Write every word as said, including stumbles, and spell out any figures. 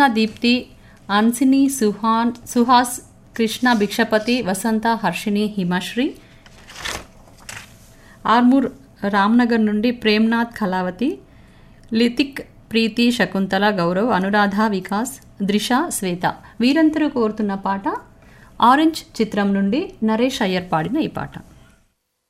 జ్యోత్స్న దీప్తి, అన్సిని, సుహాన్, సుహాస్, కృష్ణ, భిక్షపతి, వసంత, హర్షిని, హిమశ్రీ. ఆర్మూర్ రామ్నగర్ నుండి ప్రేమ్నాథ్, కళావతి, లితిక్, ప్రీతి, శకుంతల, గౌరవ్, అనురాధ, వికాస్, ద్రిష, శ్వేత వీరందరూ కోరుతున్న పాట ఆరెంజ్ చిత్రం నుండి నరేష్ అయ్యర్ పాడిన ఈ పాట.